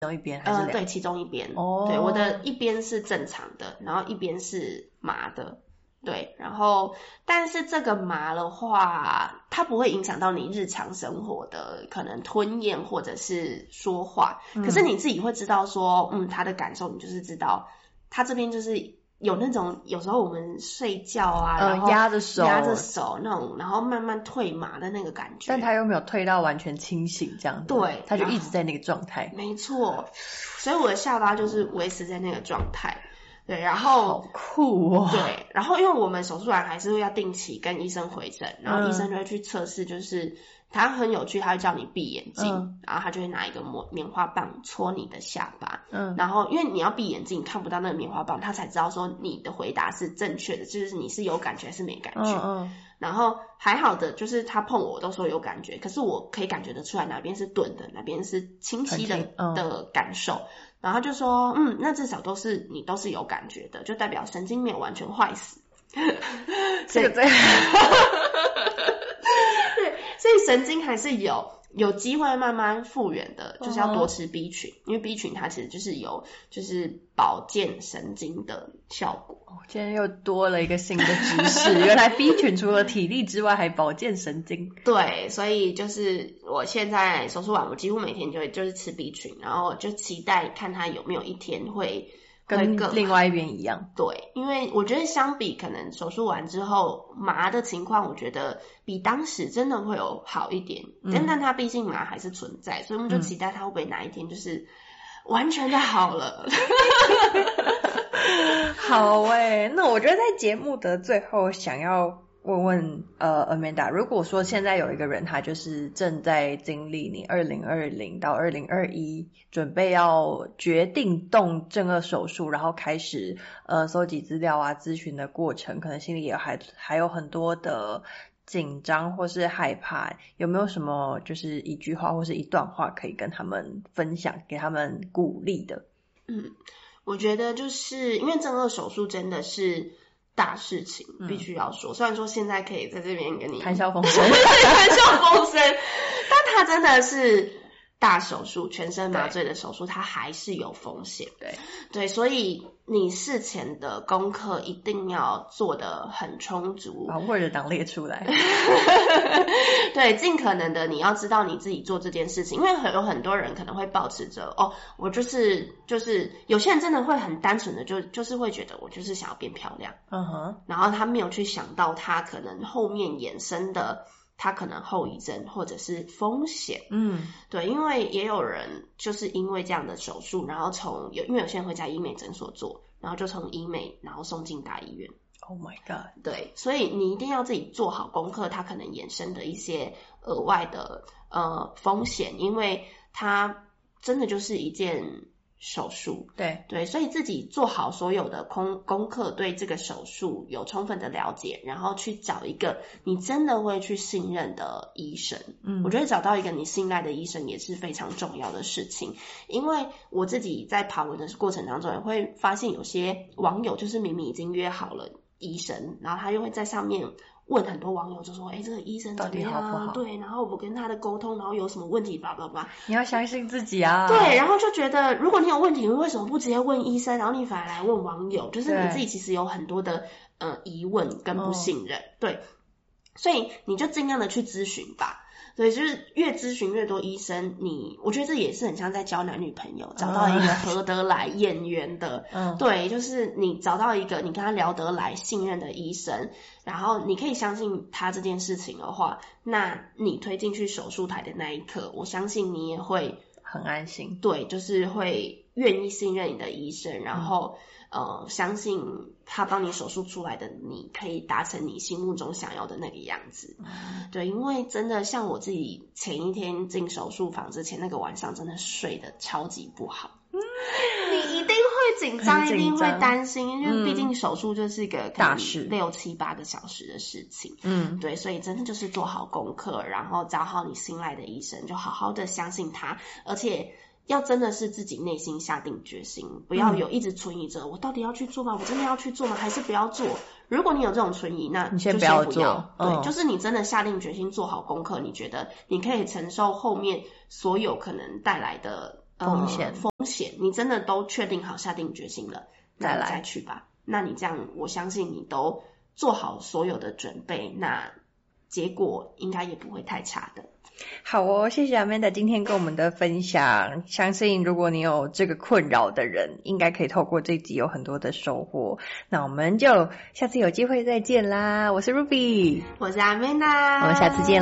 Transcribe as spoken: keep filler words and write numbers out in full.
中一边还是呃，对，其中一边。 哦， 对，我的一边是正常的，然后一边是麻的。对，然后但是这个麻的话，它不会影响到你日常生活的可能吞咽或者是说话，嗯、可是你自己会知道说，嗯，他的感受，你就是知道他这边就是有那种有时候我们睡觉啊， 呃、 然后压着手压着手那种，然后慢慢退麻的那个感觉， 但他又没有退到完全清醒这样子， 对， 他就一直在那个状态， 没错，所以我的下巴就是维持在那个状态。对，然后好酷哦。 对，然后因为我们手术完还是会要定期跟医生回诊，然后医生就会去测试，就是他很有趣，他会叫你闭眼睛，嗯、然后他就会拿一个棉棉花棒戳你的下巴，嗯，然后因为你要闭眼睛，你看不到那个棉花棒，他才知道说你的回答是正确的，就是你是有感觉还是没感觉，嗯嗯。然后还好的就是他碰我，我都说有感觉，可是我可以感觉得出来哪边是钝的，哪边是清晰的、嗯、的感受。然后他就说，嗯，那至少都是你都是有感觉的，就代表神经没有完全坏死。 这个对，对， 所以神经还是有有机会慢慢复原的，就是要多吃 B 群，因为 B 群它其实就是有就是保健神经的效果。 今天又多了一个新的知识，原来 B 群除了体力之外还保健神经。 对，所以就是我现在手术完，我几乎每天就会就是吃 B 群，然后就期待看它有没有一天会跟另外一边一样。 对，因为我觉得相比可能手术完之后麻的情况，我觉得比当时真的会有好一点，嗯、但但它毕竟麻还是存在，所以我们就期待它会不会哪一天就是完全的好了。 好诶、欸，那我觉得在节目的最后想要问问呃 Amanda， 如果说现在有一个人他就是正在经历你二零二零到二零二一准备要决定动正颌手术，然后开始呃搜集资料啊咨询的过程，可能心里也还还有很多的紧张或是害怕，有没有什么就是一句话或是一段话可以跟他们分享，给他们鼓励的？ 嗯，我觉得就是因为正颌手术真的是大事情，嗯、必须要说。虽然说现在可以在这边跟你谈笑风生， 谈笑风生，但它真的是大手术，全身麻醉的手术，它还是有风险。 对对，所以你事前的功课一定要做得很充足， 把 Word 档列出来。 对，尽可能的你要知道你自己做这件事情，因为很有很多人可能会抱持着哦，我就是就是有些人真的会很单纯的就就是会觉得我就是想要变漂亮，嗯哼，然后他没有去想到他可能后面衍生的他可能后遗症或者是风险，嗯，对，因为也有人就是因为这样的手术，然后从有因为有些人会在医美诊所做，然后就从医美然后送进大医院。 Oh my god！ 对，所以你一定要自己做好功课，它可能衍生的一些额外的呃风险，因为它真的就是一件手术。 对对，所以自己做好所有的功功课，对这个手术有充分的了解，然后去找一个你真的会去信任的医生。嗯，我觉得找到一个你信赖的医生也是非常重要的事情，因为我自己在爬文的过程当中也会发现有些网友就是明明已经约好了医生，然后他又会在上面问很多网友，就说：“哎，这个医生怎么样啊？ 到底好不好？ 对，然后我跟他的沟通，然后有什么问题，叭叭叭。” 你要相信自己啊！ 对，然后就觉得，如果你有问题，你为什么不直接问医生，然后你反而来问网友？就是你自己其实有很多的呃疑问跟不信任，哦、对，所以你就尽量的去咨询吧。对，就是越咨询越多医生，你我觉得这也是很像在交男女朋友，找到一个合得来、眼缘的，嗯，对，就是你找到一个你跟他聊得来、信任的医生，然后你可以相信他这件事情的话，那你推进去手术台的那一刻，我相信你也会很安心， 对，就是会愿意信任你的医生，然后、嗯、呃，相信他帮你手术出来的你可以达成你心目中想要的那个样子。嗯、对，因为真的像我自己前一天进手术房之前那个晚上真的睡得超级不好。嗯、你一定会紧张，一定会担心，因为毕竟手术就是一个大事， 六七八个小时的事情。嗯，对，所以真的就是做好功课，然后找好你信赖的医生，就好好的相信他，而且要真的是自己内心下定决心，不要有一直存疑着、嗯、我到底要去做吗？我真的要去做吗？还是不要做？如果你有这种存疑，那你先不要做。 对、嗯，就是你真的下定决心做好功课，你觉得你可以承受后面所有可能带来的风险、呃、 风险，你真的都确定好下定决心了，再来再去吧。那你这样，我相信你都做好所有的准备，那结果应该也不会太差的。 好哦，谢谢 Amanda 今天跟我们的分享，相信如果你有这个困扰的人，应该可以透过这集有很多的收获。那我们就下次有机会再见啦，我是 Ruby， 我是 Amanda， 我们下次见。